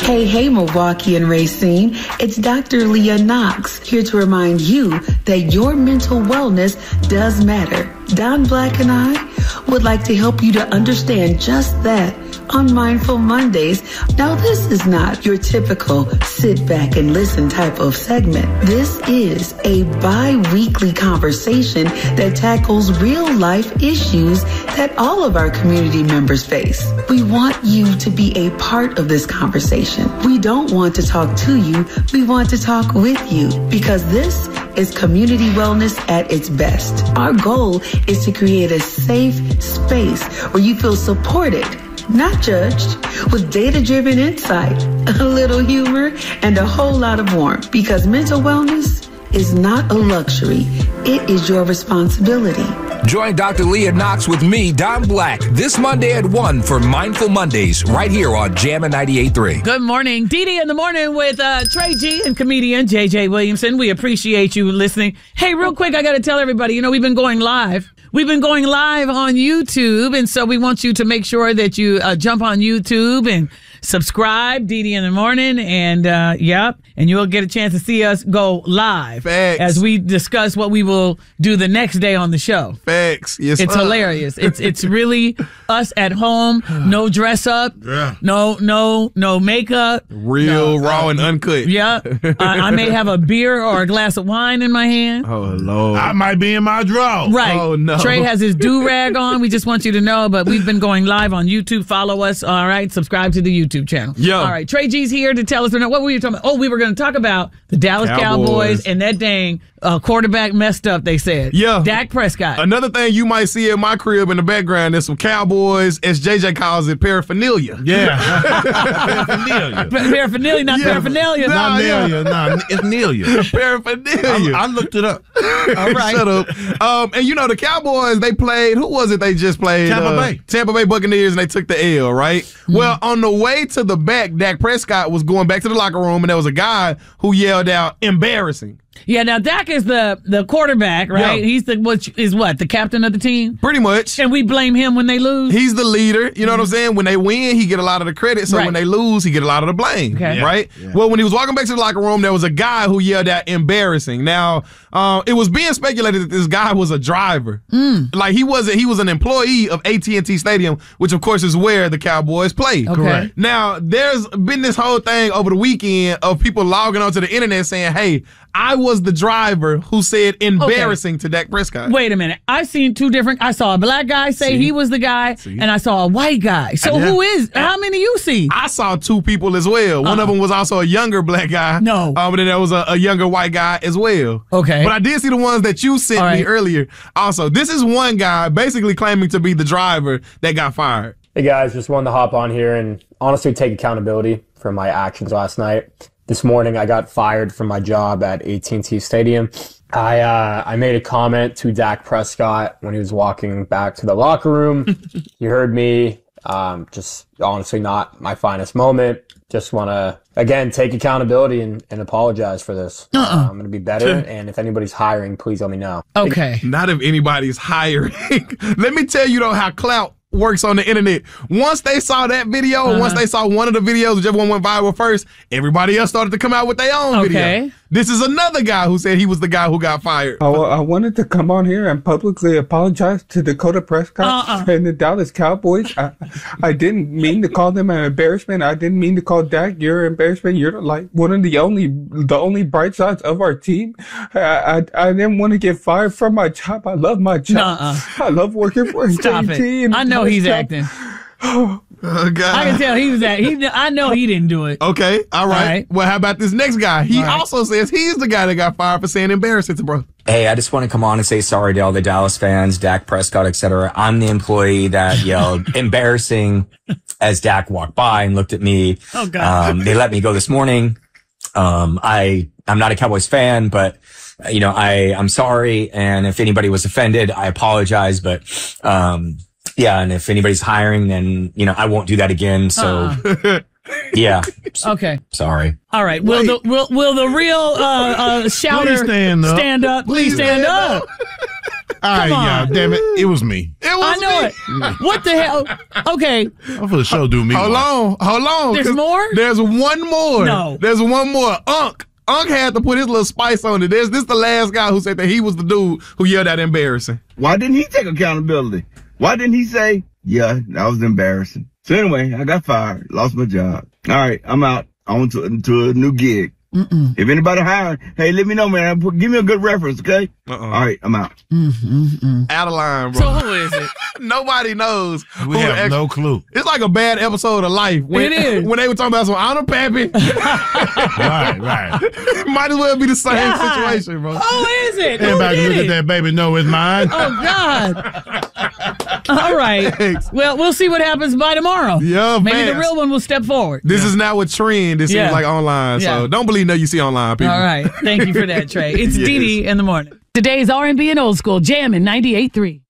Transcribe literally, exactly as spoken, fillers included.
Hey, hey, Milwaukee and Racine. It's Doctor Leah Knox here to remind you that your mental wellness does matter. Don Black and I would like to help you to understand just that on Mindful Mondays. Now, this is not your typical sit back and listen type of segment. This is a bi-weekly conversation that tackles real life issues that all of our community members face. We want you to be a part of this conversation. We don't want to talk to you. We want to talk with you because this is community wellness at its best. Our goal is to create a safe space where you feel supported, not judged, with data-driven insight, a little humor, and a whole lot of warmth. Because mental wellness is not a luxury. It is your responsibility. Join Doctor Leah Knox with me, Don Black, this Monday at one for Mindful Mondays, right here on Jammin' ninety-eight point three. Good morning. Dee Dee in the morning with uh, Trey G and comedian J J Williamson. We appreciate you listening. Hey, real quick, I got to tell everybody, you know, we've been going live. We've been going live on YouTube, and so we want you to make sure that you uh, jump on YouTube and subscribe, Dee Dee in the morning, and uh, yep, and you'll get a chance to see us go live Facts. As we discuss what we will do the next day on the show. Facts. Yes, it's sir. hilarious. It's it's really us at home, no dress up, yeah. no no no makeup, real no, raw uh, and uncut. Yeah, I, I may have a beer or a glass of wine in my hand. Oh Lord, I might be in my drawer. Right. Oh no. Trey has his do-rag on. We just want you to know, but we've been going live on YouTube. Follow us. All right. Subscribe to the YouTube channel. Yeah. All right. Trey G's here to tell us. What were you talking about? Oh, we were going to talk about the Dallas Cowboys, Cowboys and that dang uh, quarterback messed up, they said. Yeah. Dak Prescott. Another thing you might see in my crib in the background, there's some Cowboys, as J J calls it, paraphernalia. Yeah. Paraphernalia. Pa- paraphernalia, not Yeah. paraphernalia. Nah, Not yeah. Nelia. Nah, it's Nelia. Paraphernalia. I, I looked it up. All right. Shut up. Um, and you know, the Cowboys, they played, who was it they just played? Tampa Uh, Bay. Tampa Bay Buccaneers, and they took the L, right? Mm-hmm. Well, on the way to the back, Dak Prescott was going back to the locker room, and there was a guy who yelled out, embarrassing. Yeah, now Dak is the, the quarterback, right? Yeah. He's the what is what the captain of the team, Pretty much. and we blame him when they lose. He's the leader. You know what I'm saying? When they win, he get a lot of the credit. So Right. when they lose, he get a lot of the blame. Okay. Yeah. Right? Yeah. Well, when he was walking back to the locker room, there was a guy who yelled out embarrassing. Now, uh, it was being speculated that this guy was a driver. Mm. Like he wasn't, he was an employee of A T and T Stadium, which of course is where the Cowboys play. Okay. Correct. Now, there's been this whole thing over the weekend of people logging onto the internet saying, hey, I was the driver who said embarrassing to Dak Prescott. Wait a minute. I've seen two different. I saw a black guy say See? he was the guy, See? and I saw a white guy. So Yeah. who is? How many you see? I saw two people as well. One Uh-uh. of them was also a younger black guy. No. Um, and then there was a, a younger white guy as well. Okay. But I did see the ones that you sent All me right. earlier. Also, this is one guy basically claiming to be the driver that got fired. Hey guys, just wanted to hop on here and honestly take accountability for my actions last night. This morning I got fired from my job at A T and T Stadium. I uh, I made a comment to Dak Prescott when he was walking back to the locker room. You heard me. Um, just honestly not my finest moment. Just want to, again, take accountability and, and apologize for this. Uh-uh. Uh, I'm going to be better, and if anybody's hiring, please let me know. Okay. Not if anybody's hiring. Let me tell you though how clout works on the internet. Once they saw that video, Uh-huh. once they saw one of the videos, whichever one went viral first, everybody else started to come out with their own Okay. video. This is another guy who said he was the guy who got fired. I, I wanted to come on here and publicly apologize to Dakota Prescott Uh-uh. and the Dallas Cowboys. I, I didn't mean to call them an embarrassment. I didn't mean to call Dak your embarrassment. You're like one of the only, the only bright sides of our team. I, I, I didn't want to get fired from my job. I love my job. Nuh-uh. I love working for Stop A T and T. it. and I know Dallas he's Cow- acting. Oh, God. I can tell he was that. He. I know he didn't do it. Okay, all right. All right. Well, how about this next guy? He All right. also says he's the guy that got fired for saying embarrassing to bro. Hey, I just want to come on and say sorry to all the Dallas fans, Dak Prescott, et cetera. I'm the employee that yelled embarrassing as Dak walked by and looked at me. Oh, God. Um, they let me go this morning. Um, I, I'm not a Cowboys fan, but you know, I, I'm sorry. And if anybody was offended, I apologize. But, um, yeah. And if anybody's hiring, then, you know, I won't do that again. So Uh-uh. yeah. Okay. Sorry. All right. Will the will will the real uh, uh, shouter Please stand up. stand up? Please stand up. right, Come y'all. on. Damn it. It was me. It was I know me. it. What the hell? Okay. I'm for the show do me. Hold one. on, hold on. There's 'cause more? There's one more. No. There's one more. Unc. Unc had to put his little spice on it. There's this the last guy who said that he was the dude who yelled at embarrassing. Why didn't he take accountability? Why didn't he say, yeah, that was embarrassing? So anyway, I got fired, lost my job. All right, I'm out. On to, to a new gig. Mm-mm. If anybody hiring, hey, let me know, man. Put, give me a good reference, okay? Uh-uh. All right, I'm out. Mm-hmm. Out of line, bro. So who is it? Nobody knows. We who have ex- no clue. It's like a bad episode of Life. When, It is. When they were talking about some honor pappy. Right, right. Might as well be the same God. situation, bro. Who is it? Who Everybody did look it? at that baby, know it's mine. Oh, God. All right. Thanks. Well, we'll see what happens by tomorrow. Yeah, Maybe man. the real one will step forward. This is now a trend. It seems Yeah. like online. Yeah. So don't believe nothing you see online, people. All right. Thank you for that, Trey. It's Yes. Dee Dee in the morning. Today's R and B and old school, jamming ninety-eight point three.